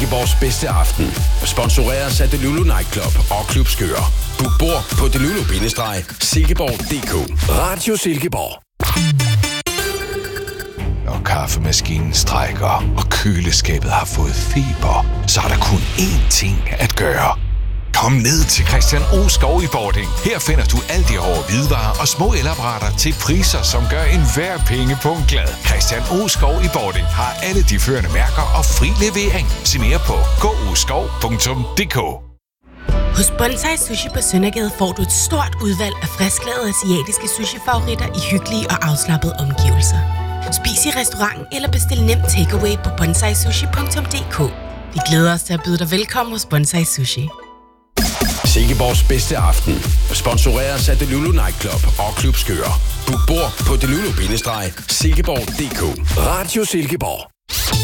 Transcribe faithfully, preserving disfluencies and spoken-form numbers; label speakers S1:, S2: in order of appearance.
S1: Silkeborgs bedste aften sponsoreres af Delulu Nightclub og Klub Skør. Book bord på delulu bindestreg silkeborg punktum d k. Radio Silkeborg.
S2: Når kaffemaskinen strækker, og køleskabet har fået feber, så er der kun én ting at gøre. Kom ned til Christian O. Skov i Bording. Her finder du alt det hårde hvidevarer og små elapparater til priser, som gør enhver pengepunkt glad. Christian O. Skov i Bording har alle de førende mærker og fri levering. Se mere på k o skov punktum d k.
S3: Hos Bonsai Sushi på Søndergade får du et stort udvalg af frisklavede asiatiske sushi-favoritter i hyggelige og afslappede omgivelser. Spis i restauranten eller bestil nemt takeaway på bonsai sushi punktum d k. Vi glæder os til at byde dig velkommen hos Bonsai Sushi.
S1: Silkeborgs bedste aften sponsoreres af Delulu Nightclub og Klub Skør. Book bord på delulu bindestreg silkeborg punktum d k. Radio Silkeborg.